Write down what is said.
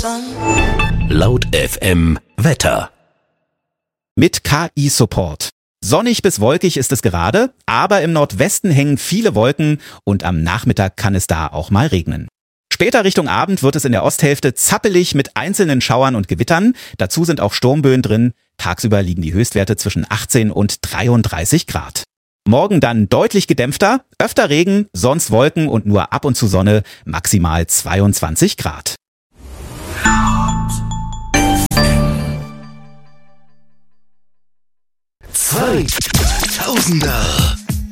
Laut FM Wetter. Mit KI-Support. Sonnig bis wolkig ist es gerade, aber im Nordwesten hängen viele Wolken und am Nachmittag kann es da auch mal regnen. Später Richtung Abend wird es in der Osthälfte zappelig mit einzelnen Schauern und Gewittern. Dazu sind auch Sturmböen drin. Tagsüber liegen die Höchstwerte zwischen 18 und 33 Grad. Morgen dann deutlich gedämpfter, öfter Regen, sonst Wolken und nur ab und zu Sonne, maximal 22 Grad. Tausender.